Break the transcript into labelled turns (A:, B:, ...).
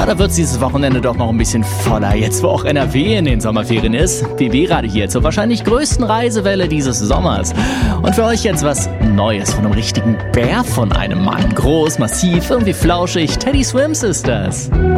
A: Oder wird's dieses Wochenende doch noch ein bisschen voller, jetzt wo auch NRW in den Sommerferien ist? BB-Radio hier zur wahrscheinlich größten Reisewelle dieses Sommers. Und für euch jetzt was Neues von einem richtigen Bär von einem Mann. Groß, massiv, irgendwie flauschig. Teddy Swims ist das.